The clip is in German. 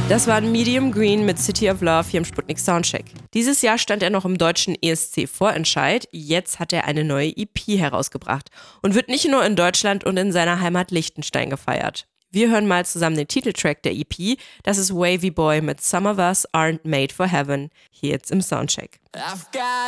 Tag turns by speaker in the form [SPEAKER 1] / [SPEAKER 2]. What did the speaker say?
[SPEAKER 1] Das war Medium Green mit City of Love hier im Sputnik Soundcheck. Dieses Jahr stand er noch im deutschen ESC-Vorentscheid. Jetzt hat er eine neue EP herausgebracht und wird nicht nur in Deutschland und in seiner Heimat Liechtenstein gefeiert. Wir hören mal zusammen den Titeltrack der EP. Das ist Wavy Boy mit Some of Us Aren't Made for Heaven. Hier jetzt im Soundcheck.